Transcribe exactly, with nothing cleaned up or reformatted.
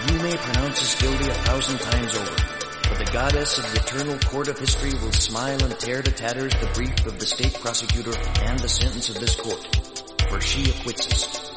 You may pronounce us guilty a thousand times over, but the goddess of the eternal court of history will smile and tear to tatters the brief of the state prosecutor and the sentence of this court, for she acquits us.